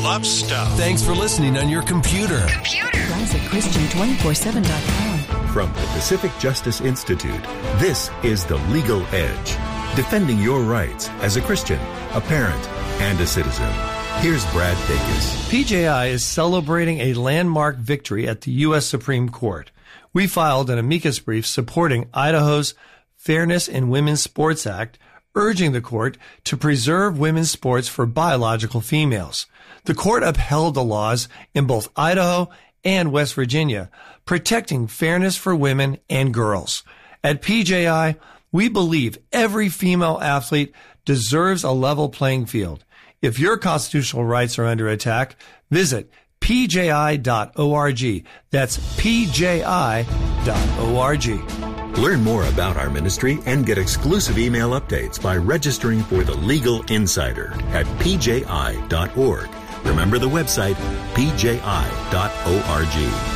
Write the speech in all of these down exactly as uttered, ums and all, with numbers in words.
love stuff. Thanks for listening on your computer. Computer. Classic Christian two forty-seven dot com. From the Pacific Justice Institute, this is The Legal Edge. Defending your rights as a Christian, a parent, and a citizen. Here's Brad Dacus. P J I is celebrating a landmark victory at the U S Supreme Court. We filed an amicus brief supporting Idaho's Fairness in Women's Sports Act, urging the court to preserve women's sports for biological females. The court upheld the laws in both Idaho and West Virginia, protecting fairness for women and girls. At P J I, we believe every female athlete deserves a level playing field. If your constitutional rights are under attack, visit p j i dot org. That's p j i dot org. Learn more about our ministry and get exclusive email updates by registering for the Legal Insider at p j i dot org. Remember the website, p j i dot org.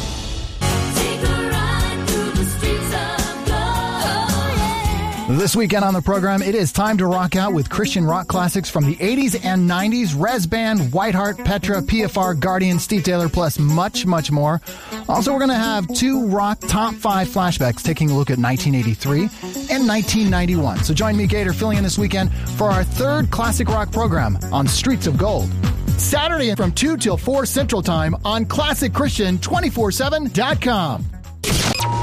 This weekend on the program, it is time to rock out with Christian rock classics from the eighties and nineties. Res Band, Whiteheart, Petra, P F R, Guardian, Steve Taylor, plus much, much more. Also, we're going to have two rock top five flashbacks taking a look at nineteen eighty-three and nineteen ninety-one. So join me, Gator, filling in this weekend for our third classic rock program on Streets of Gold. Saturday from two till four Central Time on Classic Christian two forty-seven dot com.